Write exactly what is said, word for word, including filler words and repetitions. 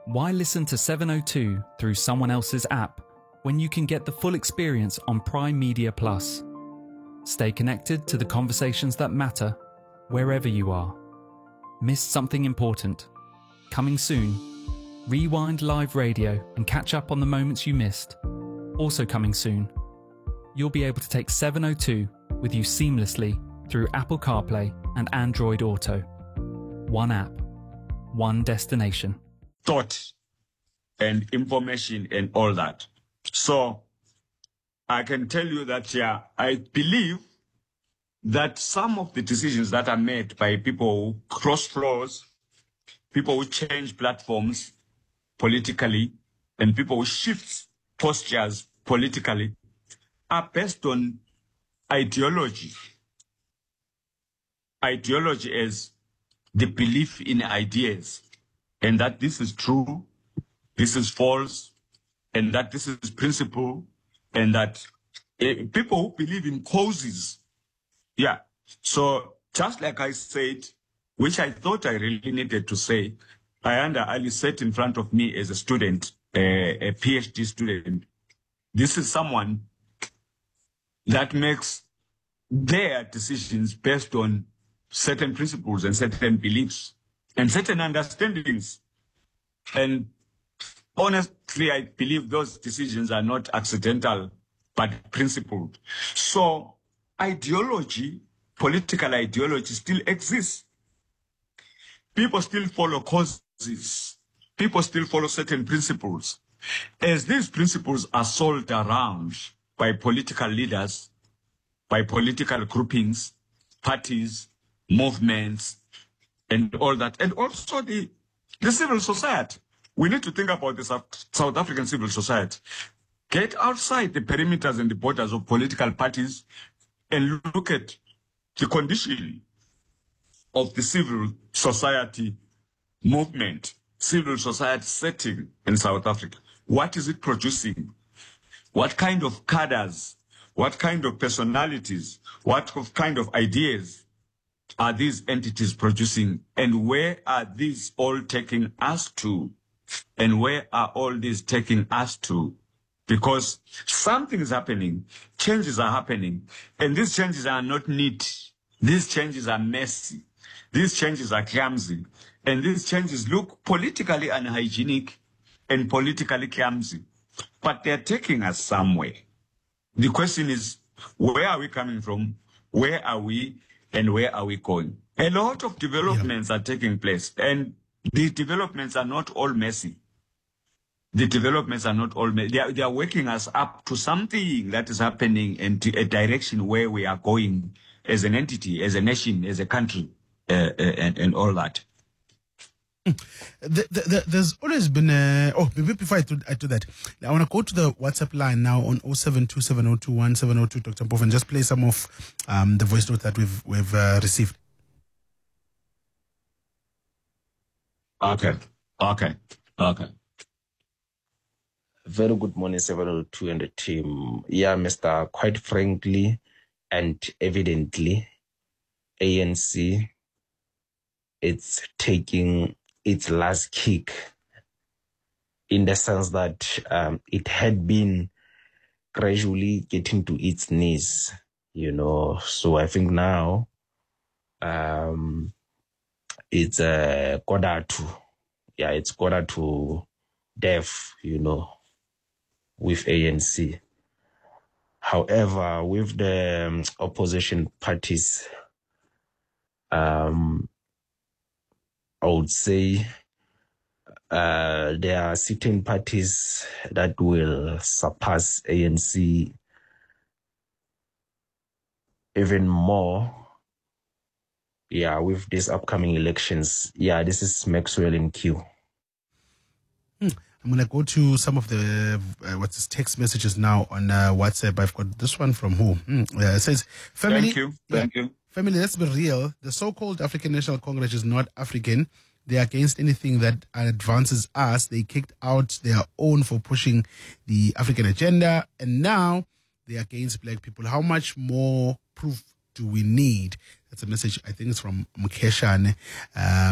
Why listen to seven oh two through someone else's app when you can get the full experience on Prime Media Plus? Stay connected to the conversations that matter wherever you are. Missed something important? Coming soon. Rewind live radio and catch up on the moments you missed. Also coming soon. You'll be able to take seven oh two with you seamlessly through Apple CarPlay and Android Auto. One app, one destination. Thought and information and all that. So I can tell you that, yeah, I believe that some of the decisions that are made by people who cross floors, people who change platforms politically, and people who shift postures politically are based on ideology. Ideology is the belief in ideas, and that this is true, this is false, and that this is principle, and that uh, people who believe in causes. Yeah. So just like I said, which I thought I really needed to say, Ayanda Ali sat in front of me as a student, uh, a PhD student. This is someone that makes their decisions based on certain principles and certain beliefs and certain understandings. And honestly, I believe those decisions are not accidental, but principled. So ideology, political ideology still exists. People still follow causes. People still follow certain principles. As these principles are sold around by political leaders, by political groupings, parties, movements, and all that, and also the, the civil society. We need to think about the South African civil society. Get outside the perimeters and the borders of political parties and look at the condition of the civil society movement, civil society setting in South Africa. What is it producing? What kind of cadres, what kind of personalities, what kind of ideas are these entities producing? And where are these all taking us to? And where are all these taking us to? Because something is happening, changes are happening, and these changes are not neat. These changes are messy. These changes are clumsy. And these changes look politically unhygienic and politically clumsy. But they're taking us somewhere. The question is, where are we coming from? Where are we? And where are we going? A lot of developments yeah. are taking place. And the developments are not all messy. The developments are not all messy. They are, they are waking us up to something that is happening and to a direction where we are going as an entity, as a nation, as a country, uh, uh, and, and all that. The, the, the, there's always been a... Oh, before I do, I do that, I want to go to the WhatsApp line now on oh seven two seven oh two one seven oh two, Doctor Mpofu, and just play some of um, the voice note that we've, we've uh, received. Okay, okay, okay. Very good morning, seven oh two and the team. Yeah, Mister Quite frankly and evidently, A N C, it's taking its last kick in the sense that um, it had been gradually getting to its knees, you know. So I think now um, it's a uh, quarter to, yeah, it's quarter to death, you know, with A N C. However, with the um, opposition parties, um, I would say uh, there are certain parties that will surpass A N C even more. Yeah, with these upcoming elections. Yeah, this is Maxwell in Q. Hmm. I'm going to go to some of the uh, what's this, text messages now on uh, WhatsApp. I've got this one from who? Hmm. Uh, it says, family. Thank you. Thank yeah, you. Family, let's be real. The so-called African National Congress is not African. They're against anything that advances us. They kicked out their own for pushing the African agenda. And now they're against black people. How much more proof do we need? That's a message, I think it's from Mkeshane. Uh,